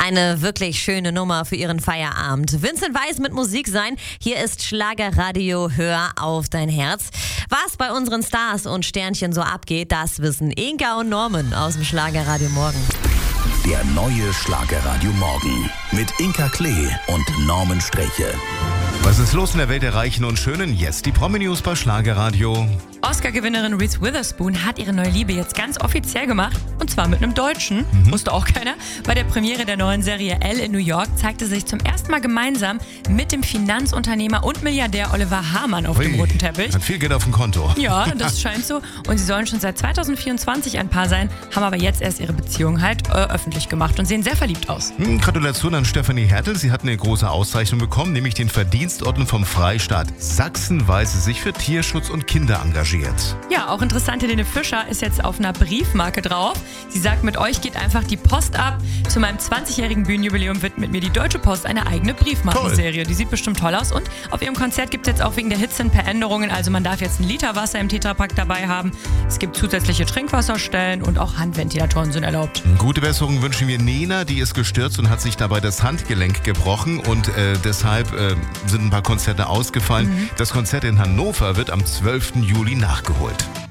Eine wirklich schöne Nummer für Ihren Feierabend. Vincent Weiss mit Musik sein. Hier ist Schlagerradio, hör auf dein Herz. Was bei unseren Stars und Sternchen so abgeht, das wissen Inka und Norman aus dem Schlagerradio Morgen. Der neue Schlagerradio Morgen mit Inka Klee und Norman Sträche. Was ist los in der Welt der Reichen und Schönen? Jetzt die Promi-News bei Schlagerradio. Oscar-Gewinnerin Reese Witherspoon hat ihre neue Liebe jetzt ganz offiziell gemacht. Und zwar mit einem Deutschen. Wusste auch keiner. Bei der Premiere der neuen Serie Elle in New York zeigte sie sich zum ersten Mal gemeinsam mit dem Finanzunternehmer und Milliardär Oliver Hamann auf dem roten Teppich. Hat viel Geld auf dem Konto. Ja, das scheint so. Und sie sollen schon seit 2024 ein Paar sein, haben aber jetzt erst ihre Beziehung halt öffentlich gemacht und sehen sehr verliebt aus. Gratulation an Stefanie Hertel. Sie hat eine große Auszeichnung bekommen, nämlich den Verdienstorden vom Freistaat Sachsen, weil sie sich für Tierschutz und Kinder engagiert. Ja, auch interessant, Helene Fischer ist jetzt auf einer Briefmarke drauf. Sie sagt, mit euch geht einfach die Post ab. Zu meinem 20-jährigen Bühnenjubiläum widmet mir die Deutsche Post eine eigene Briefmarkenserie. Die sieht bestimmt toll aus. Und auf ihrem Konzert gibt es jetzt auch wegen der Hitze ein paar Änderungen. Also man darf jetzt 1 Liter Wasser im Tetrapack dabei haben. Es gibt zusätzliche Trinkwasserstellen und auch Handventilatoren sind erlaubt. Gute Besserung wünschen wir Nena, die ist gestürzt und hat sich dabei das Handgelenk gebrochen. Und deshalb sind ein paar Konzerte ausgefallen. Das Konzert in Hannover wird am 12. Juli nachgeholt.